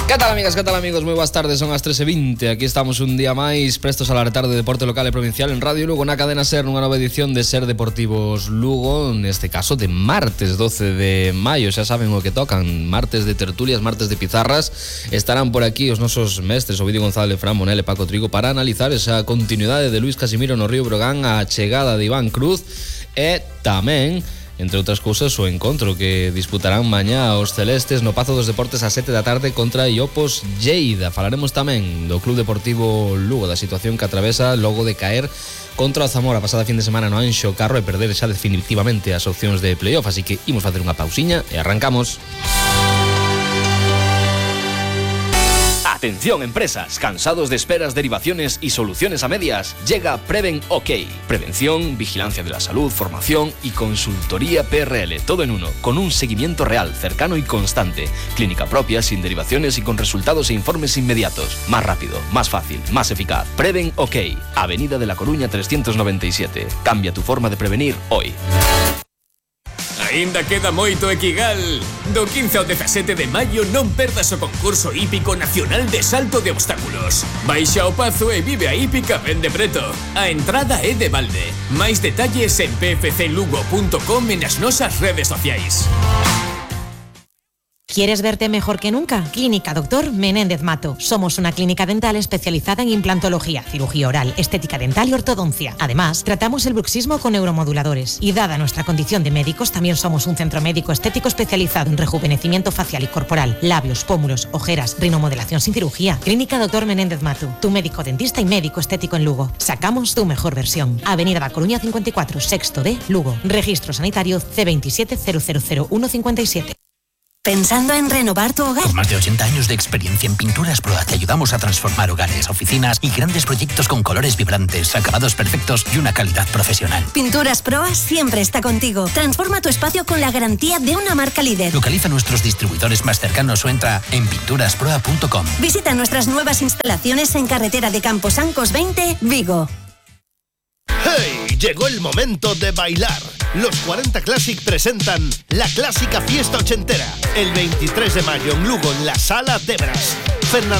Que tal, amigas, que tal, amigos? Moi boas tardes, son as 13:20. Aquí estamos un día máis prestos a alertar de deporte local e provincial en Radio Lugo, na cadena SER, nunha nova edición de SER Deportivos Lugo, neste caso de martes 12 de maio. Xa saben o que tocan, martes de tertulias, martes de pizarras. Estarán por aquí os nosos mestres Ovidio González, Fran Monel e Paco Trigo para analizar esa continuidade de Luís Casimiro no Río Brogan, a chegada de Iván Cruz e tamén, entre outras cousas, o encontro que disputarán mañá os celestes no Pazo dos Deportes a 7 da tarde contra Iopos Lleida. Falaremos tamén do Club Deportivo Lugo, da situación que atravesa logo de caer contra o Zamora pasada fin de semana no Anxo Carro e perder xa definitivamente as opcións de playoff. Así que imos facer unha pausiña e arrancamos. Atención, empresas, cansados de esperas, derivaciones y soluciones a medias. Llega Preven OK. Prevención, vigilancia de la salud, formación y consultoría PRL. Todo en uno, con un seguimiento real, cercano y constante. Clínica propia, sin derivaciones y con resultados e informes inmediatos. Más rápido, más fácil, más eficaz. Preven OK. Avenida de la Coruña 397. Cambia tu forma de prevenir hoy. Ainda queda moito Equigal. Do 15 ao 17 de maio non perdas o concurso hípico nacional de salto de obstáculos. Baixa ao Pazo e vive a hípica ben de preto. A entrada é de balde. Máis detalles en pfclugo.com e nas nosas redes sociais. ¿Quieres verte mejor que nunca? Clínica Dr. Menéndez Mato. Somos una clínica dental especializada en implantología, cirugía oral, estética dental y ortodoncia. Además, tratamos el bruxismo con neuromoduladores. Y dada nuestra condición de médicos, también somos un centro médico estético especializado en rejuvenecimiento facial y corporal, labios, pómulos, ojeras, rinomodelación sin cirugía. Clínica Dr. Menéndez Mato. Tu médico dentista y médico estético en Lugo. Sacamos tu mejor versión. Avenida da Coruña 54, sexto D, Lugo. Registro sanitario C27 000157. ¿Pensando en renovar tu hogar? Con más de 80 años de experiencia en Pinturas Proa te ayudamos a transformar hogares, oficinas y grandes proyectos con colores vibrantes, acabados perfectos y una calidad profesional. Pinturas Proa siempre está contigo. Transforma tu espacio con la garantía de una marca líder. Localiza nuestros distribuidores más cercanos o entra en pinturasproa.com. Visita nuestras nuevas instalaciones en carretera de Camposancos 20, Vigo. ¡Hey! Llegó el momento de bailar. Los 40 Classic presentan la clásica fiesta ochentera el 23 de mayo en Lugo, en la Sala Debras.